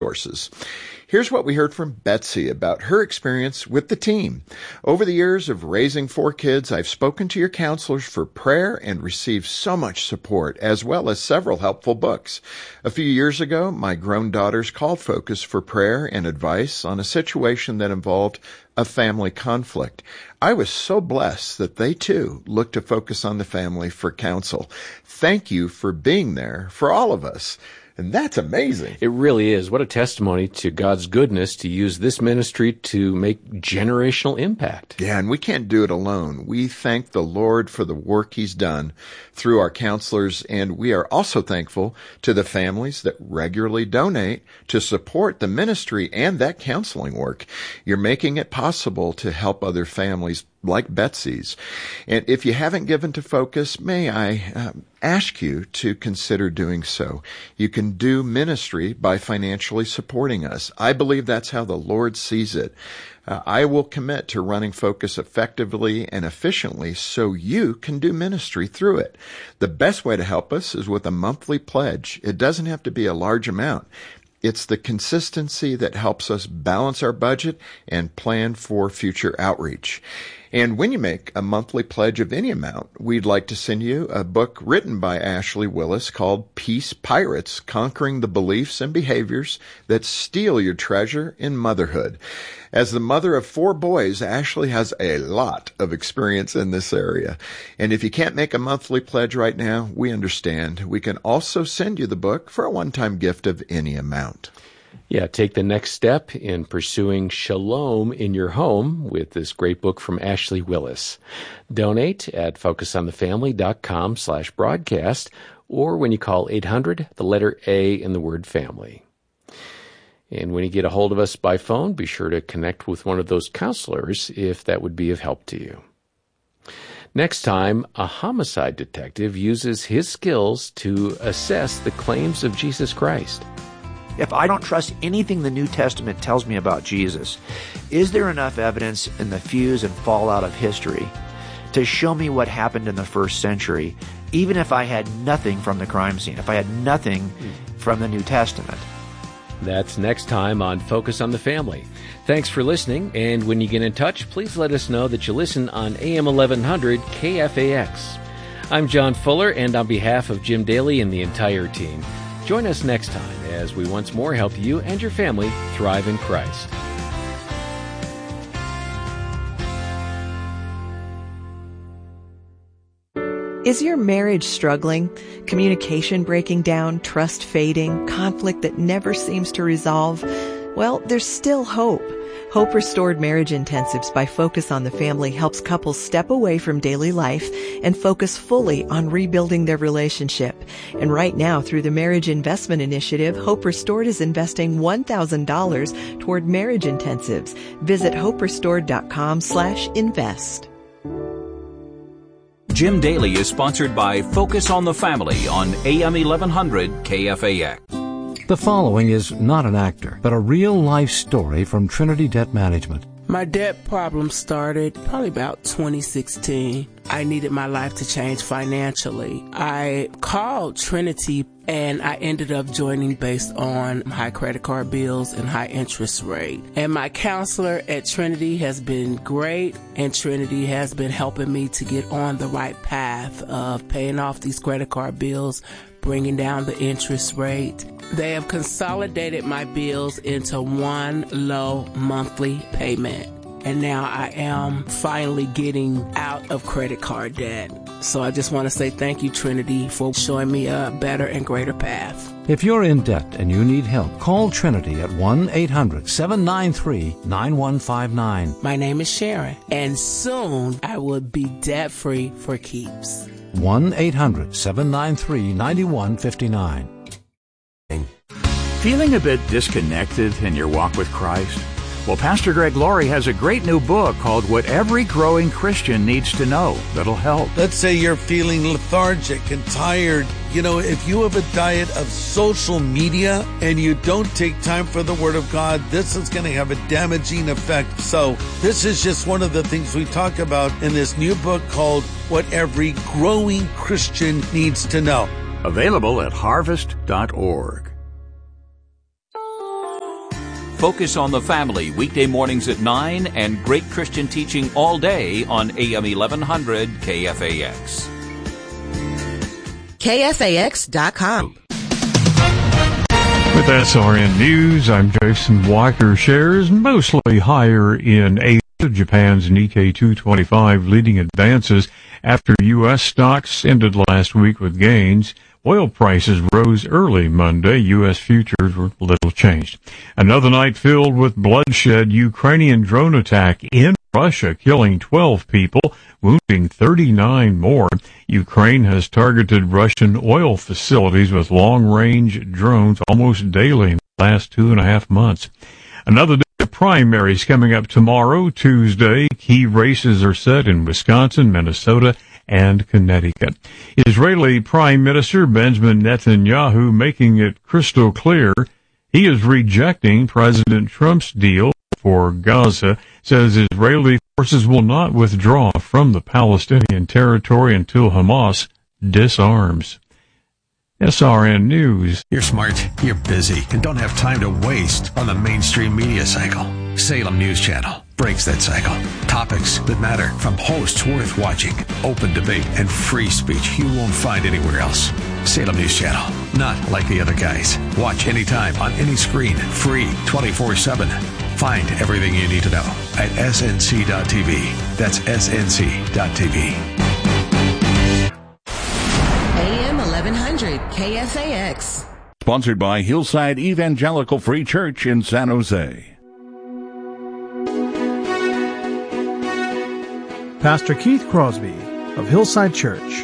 resources. Here's what we heard from Betsy about her experience with the team. Over the years of raising 4 kids, I've spoken to your counselors for prayer and received so much support, as well as several helpful books. A few years ago, my grown daughters called Focus for prayer and advice on a situation that involved a family conflict. I was so blessed that they too looked to Focus on the Family for counsel. Thank you for being there for all of us. And that's amazing. It really is. What a testimony to God's goodness to use this ministry to make generational impact. Yeah, and we can't do it alone. We thank the Lord for the work He's done through our counselors, and we are also thankful to the families that regularly donate to support the ministry and that counseling work. You're making it possible to help other families like Betsy's. And if you haven't given to Focus, may I ask you to consider doing so. You can do ministry by financially supporting us. I believe that's how the Lord sees it. I will commit to running Focus effectively and efficiently so you can do ministry through it. The best way to help us is with a monthly pledge. It doesn't have to be a large amount. It's the consistency that helps us balance our budget and plan for future outreach. And when you make a monthly pledge of any amount, we'd like to send you a book written by Ashley Willis called Peace Pirates, Conquering the Beliefs and Behaviors That Steal Your Treasure in Motherhood. As the mother of 4 boys, Ashley has a lot of experience in this area. And if you can't make a monthly pledge right now, we understand. We can also send you the book for a one-time gift of any amount. Yeah, take the next step in pursuing shalom in your home with this great book from Ashley Willis. Donate at focusonthefamily.com/broadcast or when you call 800, the letter A in the word family. And when you get a hold of us by phone, be sure to connect with one of those counselors if that would be of help to you. Next time, a homicide detective uses his skills to assess the claims of Jesus Christ. If I don't trust anything the New Testament tells me about Jesus, is there enough evidence in the fuse and fallout of history to show me what happened in the first century, even if I had nothing from the crime scene, if I had nothing from the New Testament? That's next time on Focus on the Family. Thanks for listening, and when you get in touch, please let us know that you listen on AM 1100 KFAX. I'm John Fuller, and on behalf of Jim Daly and the entire team, join us next time as we once more help you and your family thrive in Christ. Is your marriage struggling? Communication breaking down, trust fading, conflict that never seems to resolve? Well, there's still hope. Hope Restored Marriage Intensives by Focus on the Family helps couples step away from daily life and focus fully on rebuilding their relationship. And right now, through the Marriage Investment Initiative, Hope Restored is investing $1,000 toward marriage intensives. Visit hoperestored.com/invest. Jim Daly is sponsored by Focus on the Family on AM 1100 KFAX. The following is not an actor, but a real-life story from Trinity Debt Management. My debt problem started probably about 2016. I needed my life to change financially. I called Trinity and I ended up joining based on high credit card bills and high interest rate. And my counselor at Trinity has been great, and Trinity has been helping me to get on the right path of paying off these credit card bills, bringing down the interest rate. They have consolidated my bills into one low monthly payment. And now I am finally getting out of credit card debt. So I just want to say thank you, Trinity, for showing me a better and greater path. If you're in debt and you need help, call Trinity at 1-800-793-9159. My name is Sharon, and soon I will be debt-free for keeps. 1-800-793-9159. Feeling a bit disconnected in your walk with Christ? Well, Pastor Greg Laurie has a great new book called What Every Growing Christian Needs to Know that'll help. Let's say you're feeling lethargic and tired. You know, if you have a diet of social media and you don't take time for the Word of God, this is going to have a damaging effect. So this is just one of the things we talk about in this new book called What Every Growing Christian Needs to Know. Available at harvest.org. Focus on the Family, weekday mornings at 9, and great Christian teaching all day on AM 1100 KFAX. KFAX.com. With SRN News, I'm Jason Walker. Shares mostly higher in Asia. Japan's Nikkei 225 leading advances after U.S. stocks ended last week with gains. Oil prices rose early Monday. U.S. futures were little changed. Another night filled with bloodshed. Ukrainian drone attack in Russia, killing 12 people, wounding 39 more. Ukraine has targeted Russian oil facilities with long-range drones almost daily in the last 2.5 months. Another day of primaries coming up tomorrow, Tuesday. Key races are set in Wisconsin, Minnesota, and Connecticut. Israeli Prime Minister Benjamin Netanyahu making it crystal clear he is rejecting President Trump's deal for Gaza, says Israeli forces will not withdraw from the Palestinian territory until Hamas disarms. SRN News. You're smart, you're busy, and don't have time to waste on the mainstream media cycle. Salem News Channel breaks that cycle. Topics that matter, from hosts worth watching, open debate, and free speech you won't find anywhere else. Salem News Channel, not like the other guys. Watch anytime, on any screen, free, 24/7. Find everything you need to know at snc.tv. That's snc.tv. AM 1100 KFAX. Sponsored by Hillside Evangelical Free Church in San Jose. Pastor Keith Crosby of Hillside Church.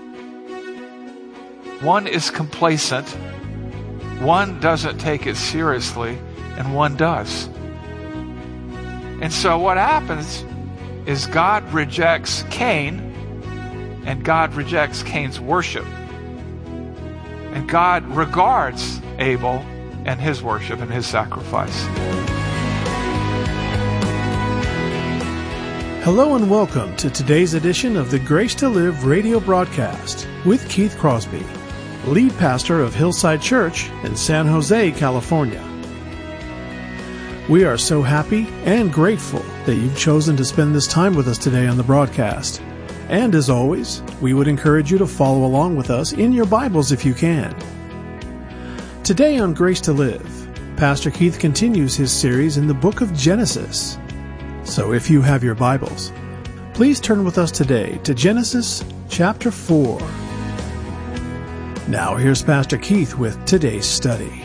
One is complacent, one doesn't take it seriously, and one does. And so what happens is God rejects Cain, and God rejects Cain's worship. And God regards Abel and his worship and his sacrifice. Hello and welcome to today's edition of the Grace to Live radio broadcast with Keith Crosby, lead pastor of Hillside Church in San Jose, California. We are so happy and grateful that you've chosen to spend this time with us today on the broadcast. And as always, we would encourage you to follow along with us in your Bibles if you can. Today on Grace to Live, Pastor Keith continues his series in the book of Genesis. So if you have your Bibles, please turn with us today to Genesis chapter 4. Now here's Pastor Keith with today's study.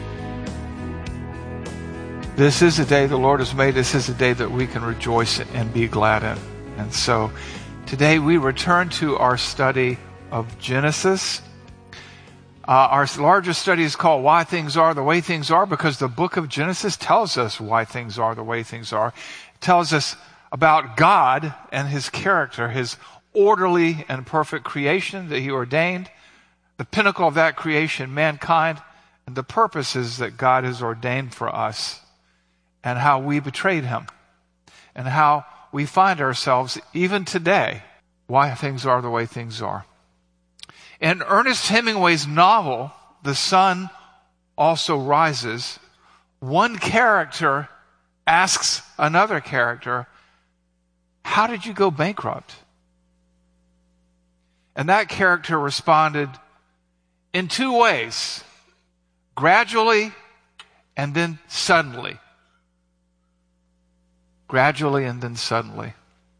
This is a day the Lord has made. This is a day that we can rejoice and be glad in. And so today we return to our study of Genesis. Our largest study is called Why Things Are the Way Things Are, because the book of Genesis tells us why things are the way things are. It tells us about God and his character, his orderly and perfect creation that he ordained, the pinnacle of that creation, mankind, and the purposes that God has ordained for us, and how we betrayed him, and how we find ourselves even today, why things are the way things are. In Ernest Hemingway's novel, The Sun Also Rises, one character asks another character, "How did you go bankrupt?" And that character responded in two ways: gradually and then suddenly. Gradually and then suddenly.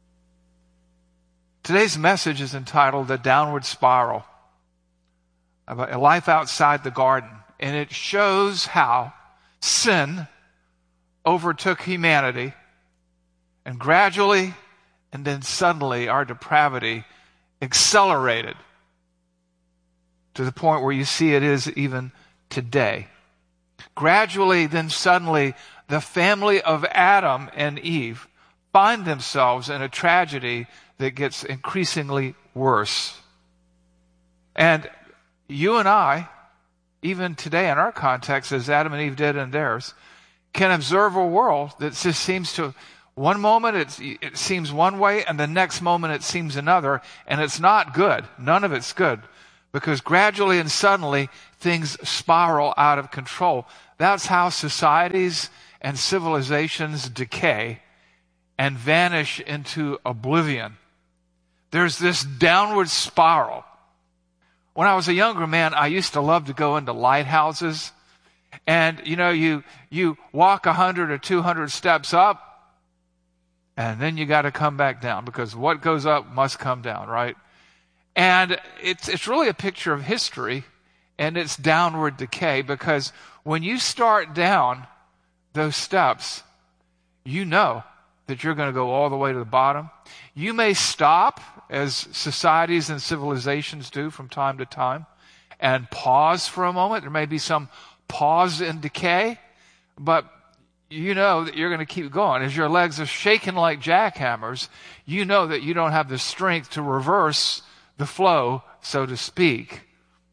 Today's message is entitled The Downward Spiral, about a life outside the garden. And it shows how sin overtook humanity, and gradually and then suddenly our depravity accelerated to the point where you see it is even today. Gradually, then suddenly, the family of Adam and Eve find themselves in a tragedy that gets increasingly worse. And you and I, even today in our context, as Adam and Eve did in theirs, can observe a world that just seems to, one moment it seems one way, and the next moment it seems another, and it's not good. None of it's good, because gradually and suddenly things spiral out of control. That's how societies and civilizations decay and vanish into oblivion. There's this downward spiral. When I was a younger man, I used to love to go into lighthouses. And, you walk 100 or 200 steps up, and then you got to come back down, because what goes up must come down, right? And it's really a picture of history and its downward decay, because when you start down those steps, you know that you're going to go all the way to the bottom. You may stop, as societies and civilizations do from time to time, and pause for a moment. There may be some pause in decay, but you know that you're going to keep going. As your legs are shaking like jackhammers, you know that you don't have the strength to reverse the flow, so to speak.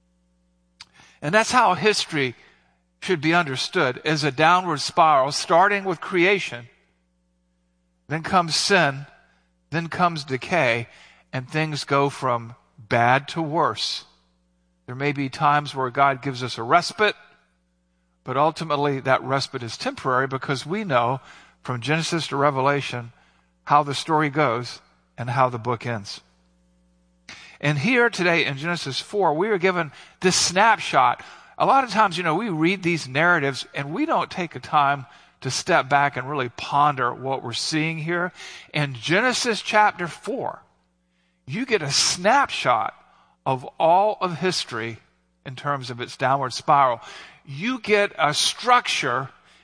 And that's how history should be understood, as a downward spiral, starting with creation. Then comes sin, then comes decay, and things go from bad to worse. There may be times where God gives us a respite, but ultimately that respite is temporary, because we know from Genesis to Revelation how the story goes and how the book ends. And here today in Genesis 4, we are given this snapshot. A lot of times, we read these narratives and we don't take a time to step back and really ponder what we're seeing here. In Genesis chapter 4, you get a snapshot of all of history in terms of its downward spiral. You get a structure.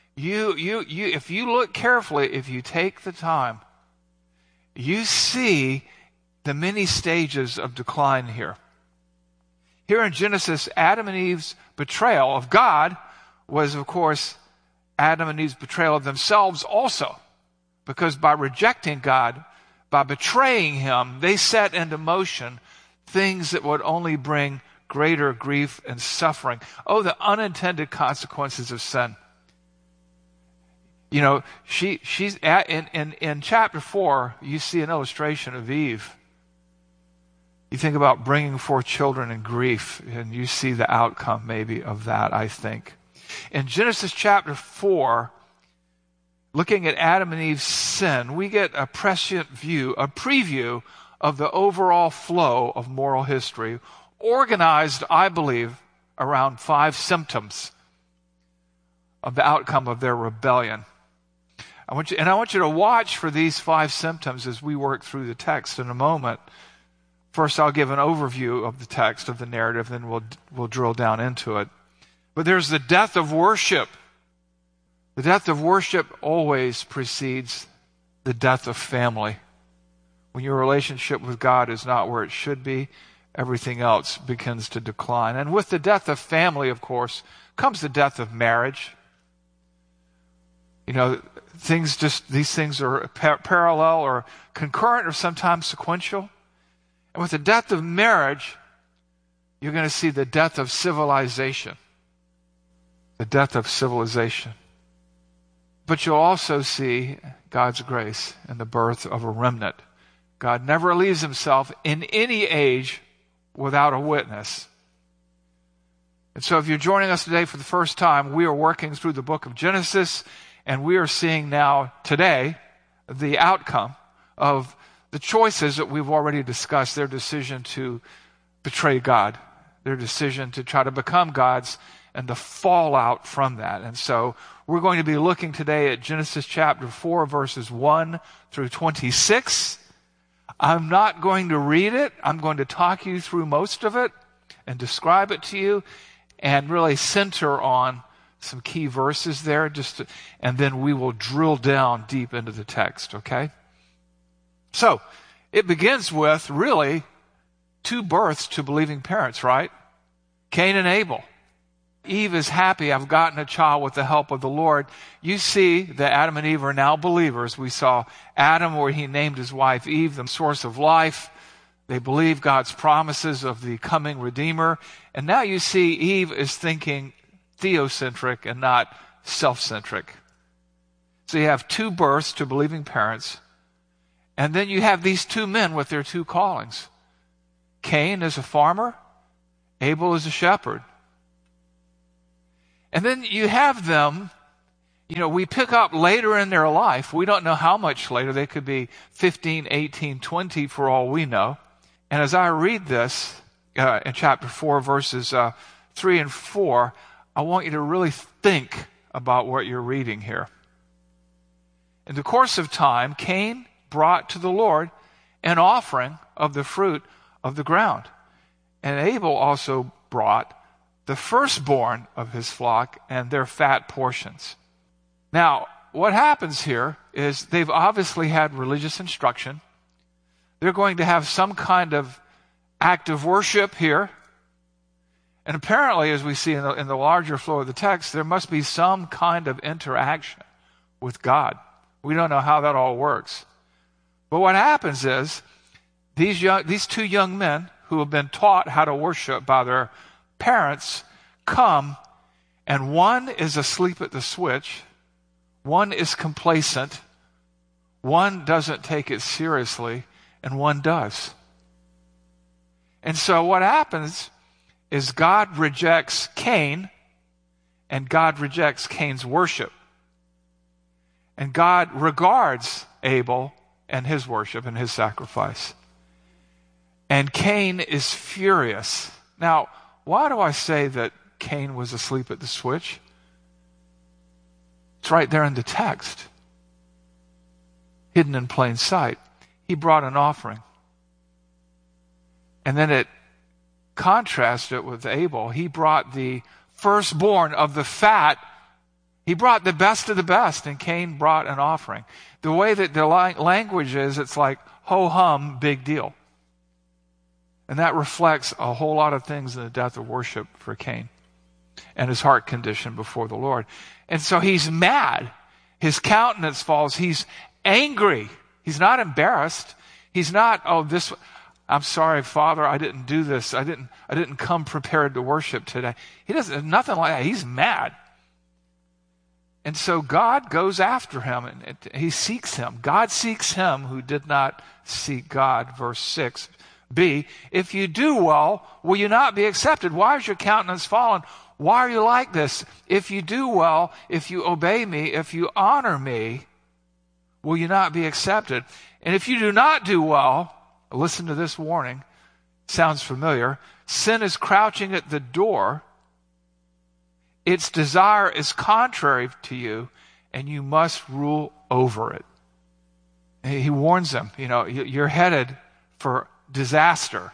If you look carefully, if you take the time, you see the many stages of decline here. Here in Genesis, Adam and Eve's betrayal of God was, of course, Adam and Eve's betrayal of themselves also. Because by rejecting God, by betraying Him, they set into motion things that would only bring greater grief and suffering. Oh, the unintended consequences of sin. She's in chapter 4, you see an illustration of Eve. You think about bringing forth children in grief, and you see the outcome maybe of that, I think. In Genesis chapter 4, looking at Adam and Eve's sin, we get a prescient view, a preview of the overall flow of moral history, organized, I believe, around 5 symptoms of the outcome of their rebellion. I want you to watch for these 5 symptoms as we work through the text in a moment. First, I'll give an overview of the text, of the narrative, then we'll drill down into it. But there's the death of worship. The death of worship always precedes the death of family. When your relationship with God is not where it should be, everything else begins to decline. And with the death of family, of course, comes the death of marriage. These things are parallel or concurrent or sometimes sequential. And with the death of marriage, you're going to see the death of civilization. The death of civilization. But you'll also see God's grace in the birth of a remnant. God never leaves Himself in any age without a witness. And so if you're joining us today for the first time, we are working through the book of Genesis, and we are seeing now today the outcome of the choices that we've already discussed, their decision to betray God, their decision to try to become gods, and the fallout from that. And so we're going to be looking today at Genesis chapter 4, verses 1 through 26. I'm not going to read it. I'm going to talk you through most of it and describe it to you and really center on some key verses there, and then we will drill down deep into the text, okay? So, it begins with, really, 2 births to believing parents, right? Cain and Abel. Eve is happy, I've gotten a child with the help of the Lord. You see that Adam and Eve are now believers. We saw Adam, where he named his wife Eve, the source of life. They believe God's promises of the coming Redeemer. And now you see Eve is thinking theocentric and not self-centric. So you have 2 births to believing parents. And then you have these 2 men with their 2 callings. Cain is a farmer. Abel is a shepherd. And then you have them We pick up later in their life. We don't know how much later. They could be 15, 18, 20 for all we know. And as I read this in chapter 4, verses 3 and 4, I want you to really think about what you're reading here. In the course of time, Cain brought to the Lord an offering of the fruit of the ground. And Abel also brought the firstborn of his flock and their fat portions. Now, what happens here is they've obviously had religious instruction. They're going to have some kind of act of worship here. And apparently, as we see in the larger flow of the text, there must be some kind of interaction with God. We don't know how that all works. But what happens is these two young men who have been taught how to worship by their parents come, and one is asleep at the switch, one is complacent, one doesn't take it seriously, and one does. And so what happens is God rejects Cain, and God rejects Cain's worship. And God regards Abel and his worship and his sacrifice. And Cain is furious. Now, why do I say that Cain was asleep at the switch? It's right there in the text. Hidden in plain sight. He brought an offering. And then it contrasted with Abel. He brought the firstborn of the fat. He brought the best of the best, and Cain brought an offering. The way that the language is, it's like ho-hum, big deal. And that reflects a whole lot of things in the death of worship for Cain and his heart condition before the Lord. And so he's mad. His countenance falls. He's angry. He's not embarrassed. He's not, I'm sorry, Father, I didn't do this. I didn't come prepared to worship today. He doesn't, nothing like that. He's mad. And so God goes after him, and he seeks him. God seeks him who did not seek God. Verse 6b, if you do well, will you not be accepted? Why is your countenance fallen? Why are you like this? If you do well, if you obey me, if you honor me, will you not be accepted? And if you do not do well, listen to this warning. Sounds familiar. Sin is crouching at the door. Its desire is contrary to you, and you must rule over it. He warns them, you're headed for disaster.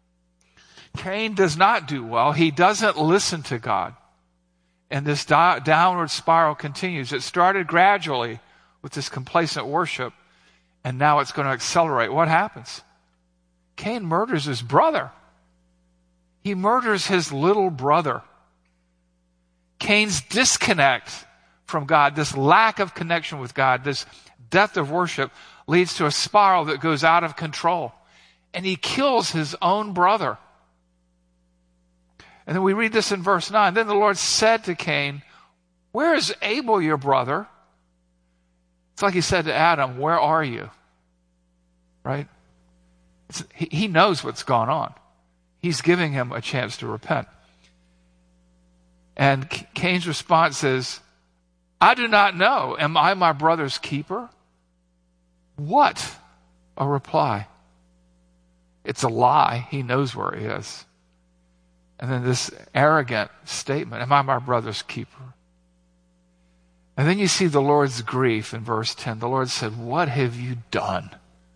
Cain does not do well. He doesn't listen to God. And this downward spiral continues. It started gradually with this complacent worship, and now it's going to accelerate. What happens? Cain murders his brother. He murders his little brother. Cain's disconnect from God, this lack of connection with God, this death of worship, leads to a spiral that goes out of control. And he kills his own brother. And then we read this in verse 9. Then the Lord said to Cain, where is Abel, your brother? It's like he said to Adam, where are you? Right? He knows what's gone on. He's giving him a chance to repent. And Cain's response is, I do not know. Am I my brother's keeper? What a reply. It's a lie. He knows where he is. And then this arrogant statement, am I my brother's keeper? And then you see the Lord's grief in verse 10. The Lord said, what have you done?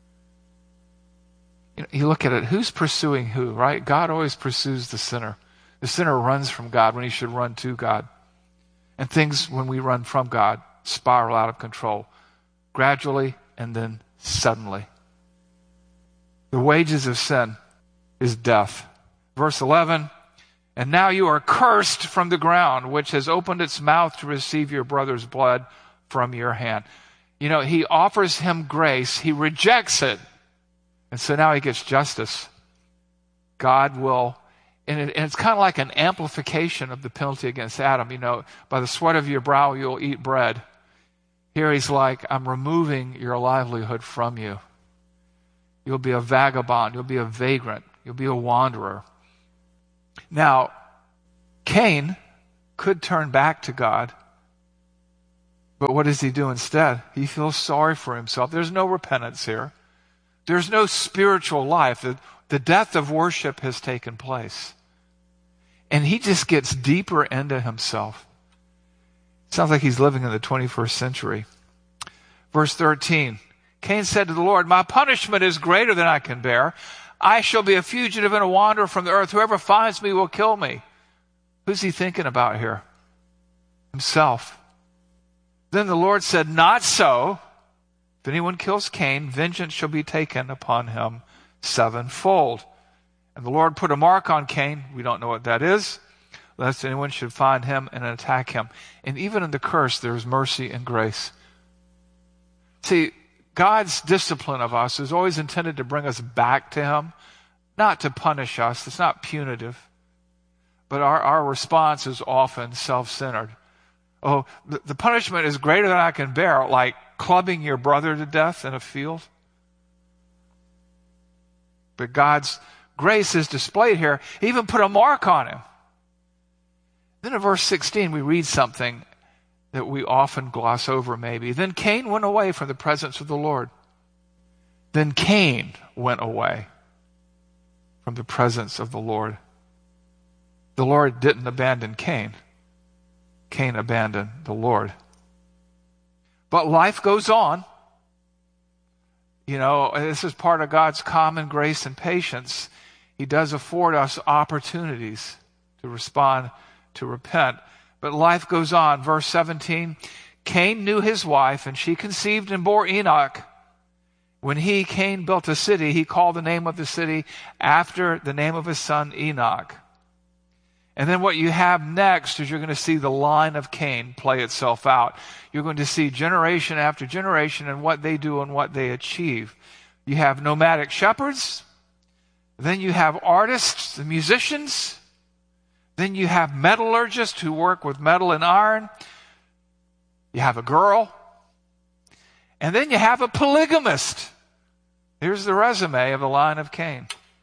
You look at it, who's pursuing who, right? God always pursues the sinner. The sinner runs from God when he should run to God. And things, when we run from God, spiral out of control. Gradually and then suddenly. The wages of sin is death. Verse 11, and now you are cursed from the ground, which has opened its mouth to receive your brother's blood from your hand. He offers him grace. He rejects it. And so now he gets justice. God will, and it's kind of like an amplification of the penalty against Adam. By the sweat of your brow you'll eat bread. Here he's like, I'm removing your livelihood from you. You'll be a vagabond. You'll be a vagrant. You'll be a wanderer. Now, Cain could turn back to God, But what does he do instead? He feels sorry for himself. There's no repentance here. There's no spiritual life. The death of worship has taken place. And he just gets deeper into himself. Sounds like he's living in the 21st century. Verse 13, Cain said to the Lord, my punishment is greater than I can bear. I shall be a fugitive and a wanderer from the earth. Whoever finds me will kill me. Who's he thinking about here? Himself. Then the Lord said, not so. If anyone kills Cain, vengeance shall be taken upon him sevenfold. And the Lord put a mark on Cain. We don't know what that is, lest anyone should find him and attack him. And even in the curse, there is mercy and grace. See, God's discipline of us is always intended to bring us back to him, not to punish us. It's not punitive. But our response is often self-centered. Oh, the punishment is greater than I can bear, like clubbing your brother to death in a field. But God's grace is displayed here. He even put a mark on him. Then in verse 16, we read something that we often gloss over maybe. Then Cain went away from the presence of the Lord. Then Cain went away from the presence of the Lord. The Lord didn't abandon Cain. Cain abandoned the Lord. But life goes on. You know, this is part of God's common grace and patience. He does afford us opportunities to respond, to repent. But life goes on. Verse 17, Cain knew his wife, and she conceived and bore Enoch. When Cain, built a city, he called the name of the city after the name of his son Enoch. And then what you have next is you're going to see the line of Cain play itself out. You're going to see generation after generation and what they do and what they achieve. You have nomadic shepherds. Then you have artists, the musicians. Then you have metallurgists who work with metal and iron. You have a girl. And then you have a polygamist. Here's the resume of the line of Cain.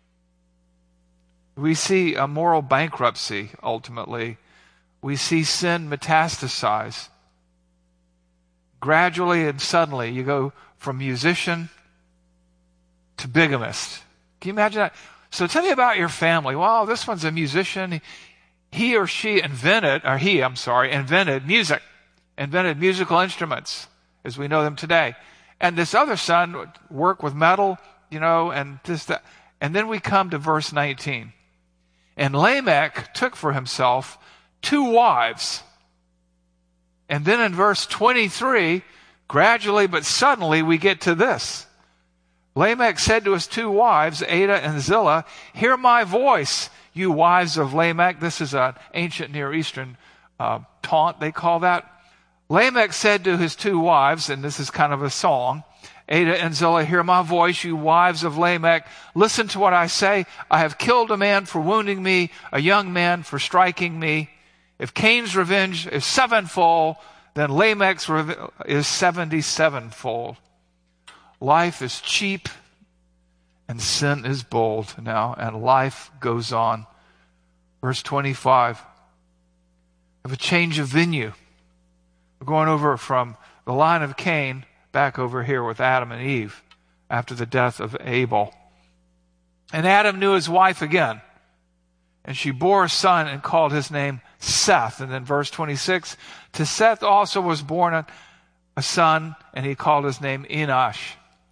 We see a moral bankruptcy, ultimately. We see sin metastasize. Gradually and suddenly, you go from musician to bigamist. Can you imagine that? So tell me about your family. Well, this one's a musician. He or she invented music, invented musical instruments as we know them today. And this other son worked with metal, and this, that. And then we come to verse 19. And Lamech took for himself 2 wives. And then in verse 23, gradually but suddenly we get to this. Lamech said to his 2 wives, Adah and Zillah, hear my voice, you wives of Lamech. This is an ancient Near Eastern taunt, they call that. Lamech said to his 2 wives, and this is kind of a song, Adah and Zillah, hear my voice, you wives of Lamech. Listen to what I say. I have killed a man for wounding me, a young man for striking me. If Cain's revenge is 7-fold, then Lamech's is 77-fold. Life is cheap and sin is bold now, and life goes on. Verse 25. Of a change of venue. We're going over from the line of Cain back over here with Adam and Eve after the death of Abel. And Adam knew his wife again. And she bore a son and called his name Seth. And then verse 26, to Seth also was born a son, and he called his name Enosh,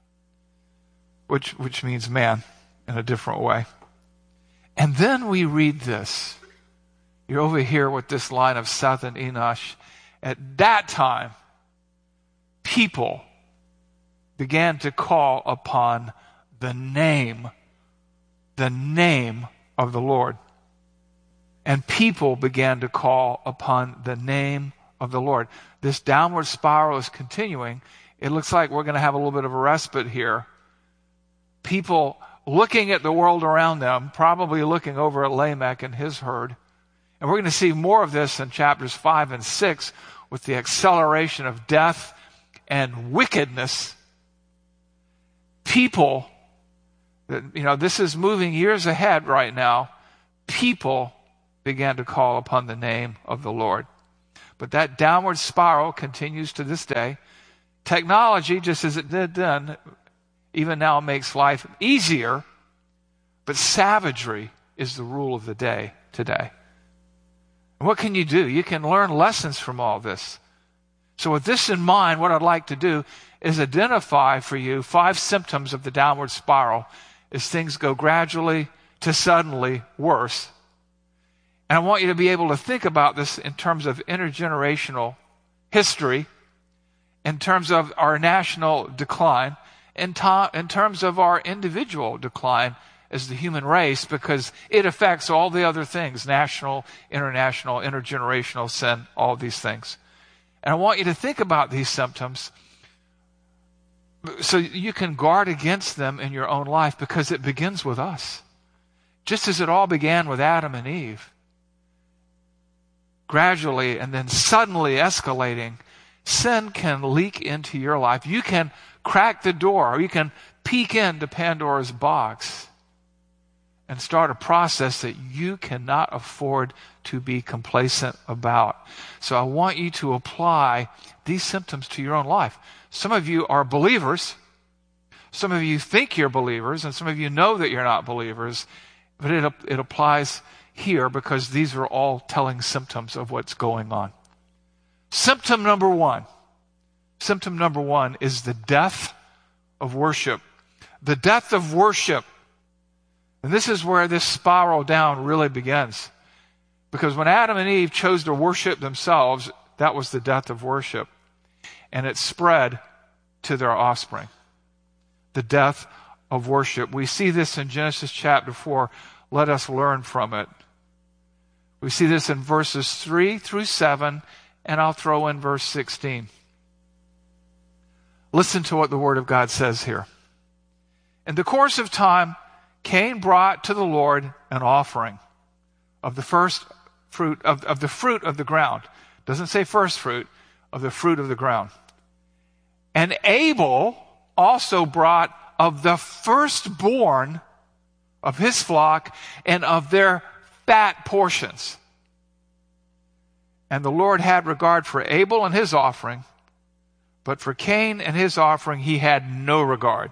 which means man in a different way. And then we read this. You're over here with this line of Seth and Enosh. At that time, people began to call upon the name of the Lord. And people began to call upon the name of the Lord. This downward spiral is continuing. It looks like we're going to have a little bit of a respite here. People looking at the world around them, probably looking over at Lamech and his herd. And we're going to see more of this in chapters 5 and 6 with the acceleration of death and wickedness. People, this is moving years ahead right now. People began to call upon the name of the Lord. But that downward spiral continues to this day. Technology, just as it did then, even now makes life easier, but savagery is the rule of the day today. And what can you do? You can learn lessons from all this. So with this in mind, what I'd like to do is identify for you 5 symptoms of the downward spiral as things go gradually to suddenly worse. And I want you to be able to think about this in terms of intergenerational history, in terms of our national decline, in terms of our individual decline as the human race, because it affects all the other things, national, international, intergenerational sin, all these things. And I want you to think about these symptoms so you can guard against them in your own life, because it begins with us. Just as it all began with Adam and Eve, gradually and then suddenly escalating, sin can leak into your life. You can crack the door, or you can peek into Pandora's box and start a process that you cannot afford to be complacent about. So I want you to apply these symptoms to your own life. Some of you are believers. Some of you think you're believers, and some of you know that you're not believers. But it applies here because these are all telling symptoms of what's going on. Symptom number one is the death of worship. The death of worship. And this is where this spiral down really begins. Because when Adam and Eve chose to worship themselves, that was the death of worship. And it spread to their offspring. The death of worship. We see this in Genesis chapter 4. Let us learn from it. We see this in verses 3 through 7, and I'll throw in verse 16. Listen to what the Word of God says here. In the course of time, Cain brought to the Lord an offering of the first fruit of the fruit of the ground. Doesn't say first fruit, of the fruit of the ground. And Abel also brought of the firstborn of his flock and of their fat portions. And the Lord had regard for Abel and his offering, but for Cain and his offering he had no regard.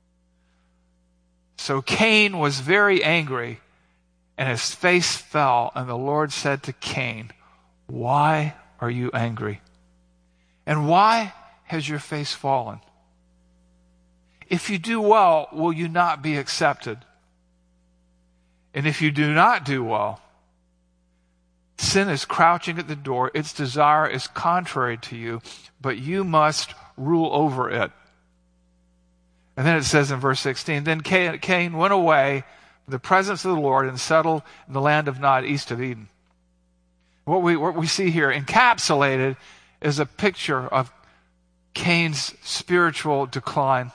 So Cain was very angry, and his face fell, and the Lord said to Cain, "Why are you angry? And why has your face fallen? If you do well, will you not be accepted? And if you do not do well, sin is crouching at the door. Its desire is contrary to you, but you must rule over it." And then it says in verse 16, then Cain went away from the presence of the Lord and settled in the land of Nod, east of Eden. What we see here encapsulated is a picture of Cain's spiritual decline.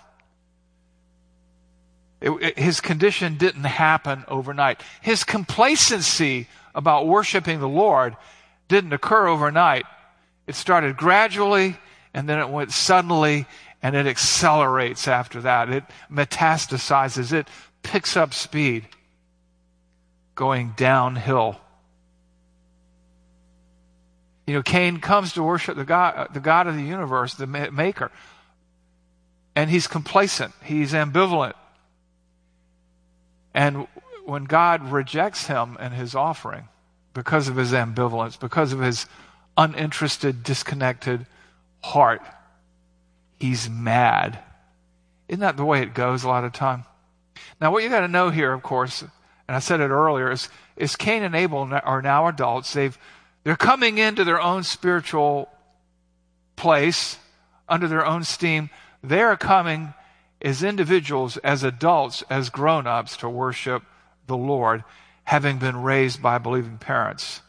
His condition didn't happen overnight. His complacency about worshiping the Lord didn't occur overnight. It started gradually, and then it went suddenly, and it accelerates after that. It metastasizes. It picks up speed, going downhill. You know, Cain comes to worship the God of the universe, the Maker, and he's complacent. He's ambivalent. And when God rejects him and his offering because of his ambivalence, because of his uninterested, disconnected heart, he's mad. Isn't that the way it goes a lot of time? Now, what you got to know here, of course, and I said it earlier, is Cain and Abel are now adults. They're coming into their own spiritual place, under their own steam. They're coming as individuals, as adults, as grown-ups to worship the Lord, having been raised by believing parents.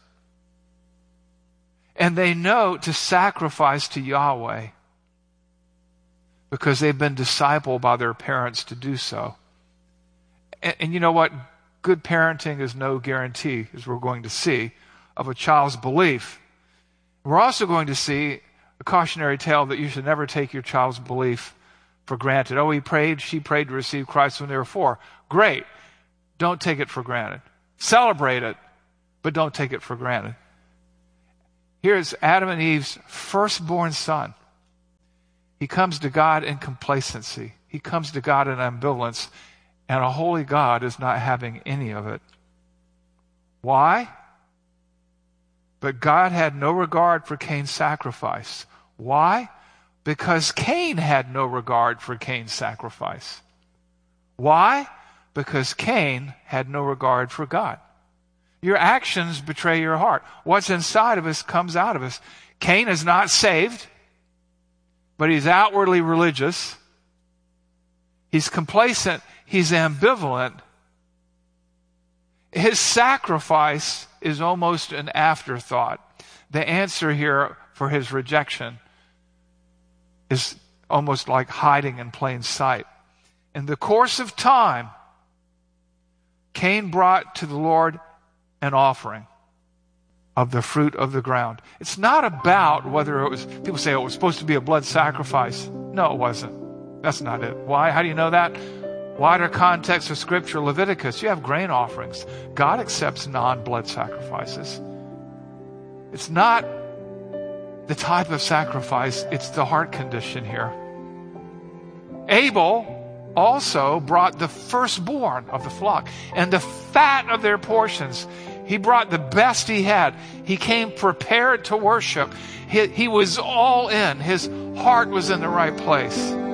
And they know to sacrifice to Yahweh because they've been discipled by their parents to do so. And you know what? Good parenting is no guarantee, as we're going to see, of a child's belief. We're also going to see a cautionary tale that you should never take your child's belief for granted. Oh, she prayed to receive Christ when they were 4. Great. Don't take it for granted. Celebrate it, but don't take it for granted. Here's Adam and Eve's firstborn son. He comes to God in complacency. He comes to God in ambivalence. And a holy God is not having any of it. Why? But God had no regard for Cain's sacrifice. Why? Because Cain had no regard for Cain's sacrifice. Why? Because Cain had no regard for God. Your actions betray your heart. What's inside of us comes out of us. Cain is not saved, but he's outwardly religious. He's complacent. He's ambivalent. His sacrifice is almost an afterthought. The answer here for his rejection is almost like hiding in plain sight. In the course of time, Cain brought to the Lord an offering of the fruit of the ground. It's not about whether it was, people say it was supposed to be a blood sacrifice. No, it wasn't. That's not it. Why? How do you know that? Wider context of Scripture, Leviticus, you have grain offerings. God accepts non-blood sacrifices. It's not the type of sacrifice, it's the heart condition here. Abel also brought the firstborn of the flock and the fat of their portions. He brought the best he had. He came prepared to worship. He was all in. His heart was in the right place.